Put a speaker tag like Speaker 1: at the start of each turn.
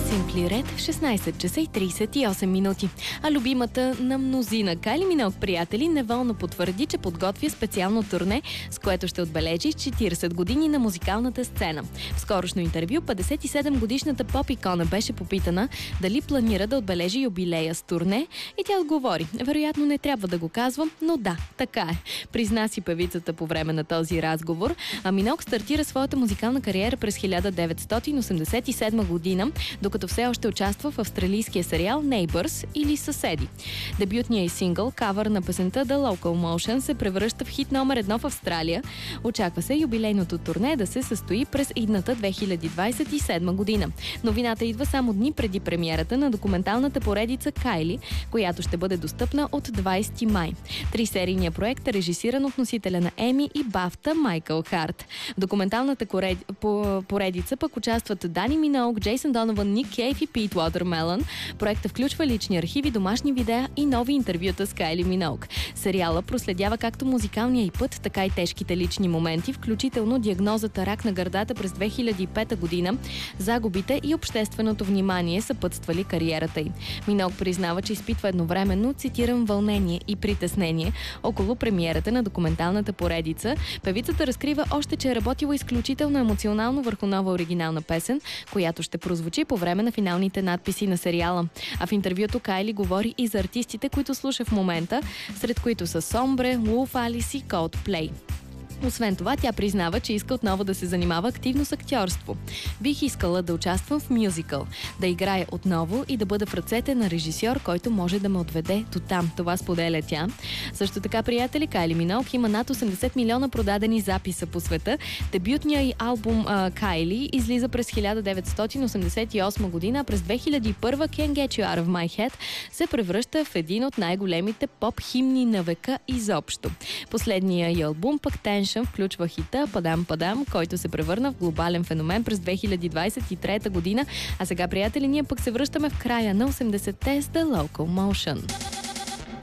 Speaker 1: Simply Red в 16 часа и 38 минути. А любимата на мнозина Кайли Миноуг, приятели, неволно потвърди, че подготвя специално турне, с което ще отбележи 40 години на музикалната сцена. В скорошно интервю 57-годишната поп-икона беше попитана дали планира да отбележи юбилея с турне и тя отговори: вероятно не трябва да го казвам, но да, така е. Призна си певицата по време на този разговор. А Миноуг стартира своята музикална кариера през 1987 година, докато все още участва в австралийския сериал Neighbours или Съседи. Дебютният и сингъл, кавър на песента The Local Motion, се превръща в хит номер 1 в Австралия. Очаква се юбилейното турне да се състои през идната 2027 година. Новината идва само дни преди премиерата на документалната поредица Кайли, която ще бъде достъпна от 20 май. Трисерийният проект е режисиран от носителя на Еми и Бафта Майкъл Харт. В документалната поредица пък участват Дани Миноуг, Джейсън Донован, Ник Кейв и Пит Уотърмелън. Проектът включва лични архиви, домашни видеа и нови интервюта с Кайли Миноуг. Сериала проследява както музикалния й път, така и тежките лични моменти, включително диагнозата рак на гърдата през 2005 година, загубите и общественото внимание, съпътствали кариерата й. Миноуг признава, че изпитва едновременно, цитирам, вълнение и притеснение около премиерата на документалната поредица. Певицата разкрива още, че е работила изключително емоционално върху нова оригинална песен, която ще прозвучи по време на финалните надписи на сериала. А в интервюто Кайли говори и за артистите, които слуша в момента, сред които са Сомбре, Луф Алис и Coldplay. Освен това, тя признава, че иска отново да се занимава активно с актьорство. Бих искала да участвам в мюзикъл, да играя отново и да бъда в ръцете на режисьор, който може да ме отведе до там. Това споделя тя. Също така, приятели, Кайли Миноуг има над 80 милиона продадени записа по света. Дебютният й албум Кайли излиза през 1988 година, а през 2001 Can't Get You Out of My Head се превръща в един от най-големите поп-химни на века изобщо. Последният й албум пък включва хита Падам Падам, който се превърна в глобален феномен през 2023 година. А сега, приятели, ние пък се връщаме в края на 80-те с The Local Motion.